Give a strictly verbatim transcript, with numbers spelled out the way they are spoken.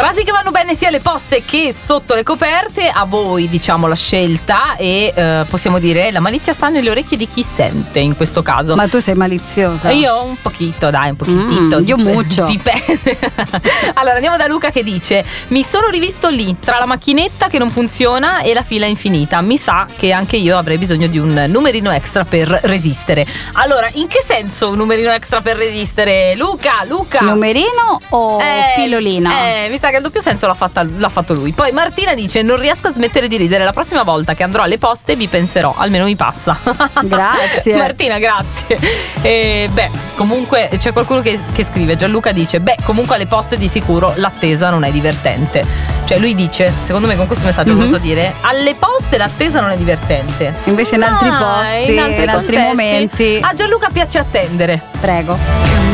Frasi che vanno bene sia alle poste che sotto le coperte. A voi diciamo la scelta. E eh, possiamo dire la malizia sta nelle orecchie di chi sente in questo caso. Ma tu sei maliziosa? Io un pochino, dai, un pochino. Mm, io muccio. Dipende. Allora andiamo da Luca che dice: mi sono rivisto lì tra la macchinetta che non funziona e la fila infinita. Mi sa che anche io avrei bisogno di un numerino extra per resistere. Allora, in che senso un numerino extra per resistere? Luca, Luca Numerino o eh, pilolina? Eh, mi sa che il doppio senso l'ha, fatta, l'ha fatto lui. Poi Martina dice: non riesco a smettere di ridere. La prossima volta che andrò alle poste vi penserò. Almeno mi passa. Grazie Martina, grazie. E, beh, comunque c'è qualcuno che, che scrive. Gianluca dice: beh, comunque alle poste di sicuro l'attesa non è divertente. Cioè lui dice, secondo me con questo messaggio mm-hmm. ha voluto dire: alle poste l'attesa non è divertente. Invece in altri ah, posti, in altri, in altri momenti a Gianluca piace attendere. Prego.